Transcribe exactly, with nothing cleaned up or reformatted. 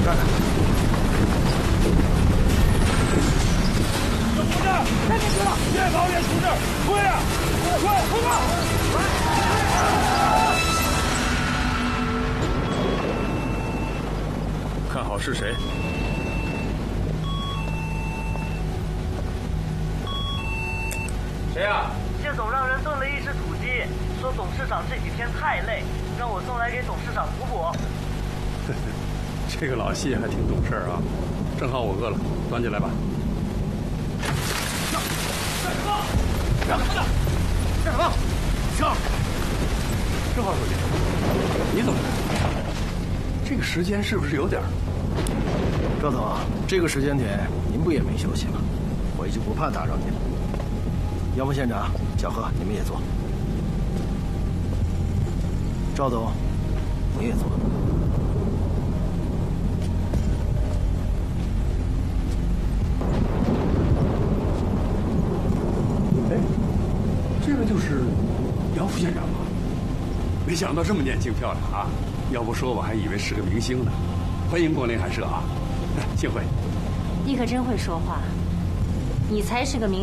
看看。 有同志，太别去了，越跑越出事，快呀！快，快快！ 看好是谁？谁呀？ 谢总让人炖了一只土鸡，说董事长这几天太累，让我送来给董事长补补。 这个老谢还挺懂事啊，正好我饿了，端进来吧。 干什么？干什么的？干什么？上！ 正好书记，你怎么来？这个时间是不是有点？ 赵总，这个时间点您不也没休息吗？我已经不怕打扰您了。姚副县长、小贺，你们也坐。赵总，你也坐。 哎，这个就是姚副县长吗？没想到这么年轻漂亮啊！要不说我还以为是个明星呢。欢迎光临寒舍啊！幸会。 你可真会说话，你才是个明